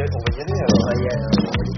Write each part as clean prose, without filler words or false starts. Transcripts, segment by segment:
aller alors.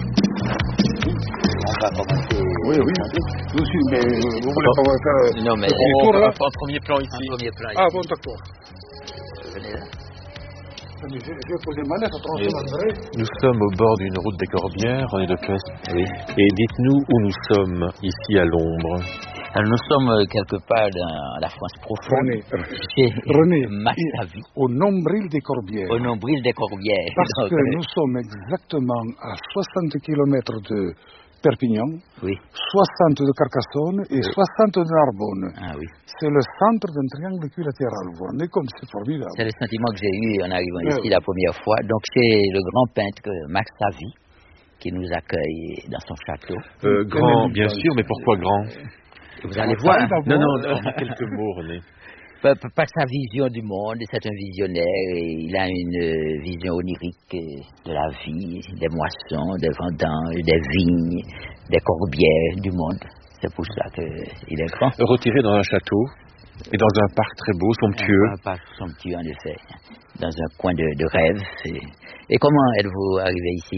On va commencer. Oui. Nous aussi, mais vous voulez pas faire. Non, mais on va faire un premier plan ici. Un premier plan ici. Ah bon, d'accord. Venez là. Je vais poser ma lettre, Nous sommes au bord d'une route des Corbières, on est de place. Oui. Et dites-nous où nous sommes, ici à l'ombre. Alors nous sommes quelque part dans la France profonde. René, Maxavie. Au nombril des Corbières. Au nombril des Corbières. Parce que nous sommes exactement à 60 km de Perpignan, oui. 60 de Carcassonne et 60 de Narbonne. Ah oui. C'est le centre d'un triangle équilatéral. Vous vous rendez compte, c'est formidable. C'est le sentiment que j'ai eu en arrivant ici la première fois. Donc c'est le grand peintre Maxavie qui nous accueille dans son château. Grand, bien sûr, mais pourquoi grand? Vous allez voir. Non, quelques mots, René. Par sa vision du monde, c'est un visionnaire et il a une vision onirique de la vie, des moissons, des vendanges, des vignes, des corbières du monde. C'est pour ça qu'il est grand. Retiré dans un château et dans un parc très beau, somptueux. Un parc somptueux, en effet, dans un coin de rêve. Et comment êtes-vous arrivé ici?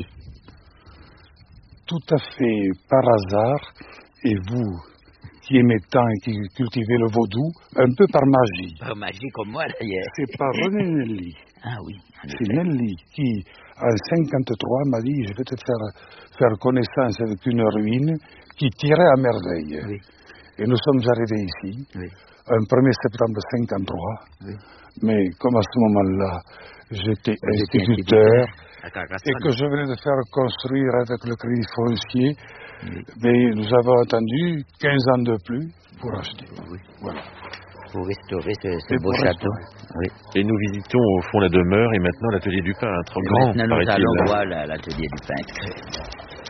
Tout à fait par hasard, et vous qui aimez tant et qui cultivez le vaudou, un peu par magie. Par magie comme moi d'ailleurs. C'est par René Nelly. Ah oui. C'est Nelly qui, en 1953, m'a dit je vais te faire connaissance avec une ruine qui tirait à merveille. Oui. Et nous sommes arrivés ici, un 1er septembre 1953. Oui. Mais comme à ce moment-là, j'étais instituteur et que je venais de faire construire avec le crédit foncier, mais nous avons attendu 15 ans de plus pour acheter. Oui. Voilà. Pour restaurer ce beau château. Oui. Et nous visitons au fond la demeure et maintenant l'atelier du peintre. Grand, maintenant nous allons paraît-il. voir l'atelier du peintre.